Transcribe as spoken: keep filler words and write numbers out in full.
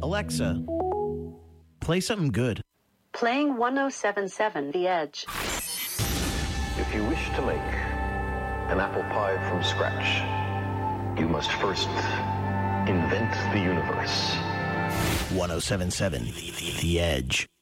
Alexa, play something good. Playing one oh seven point seven The Edge. If you wish to make an apple pie from scratch, you must first invent the universe. one oh seven point seven The Edge.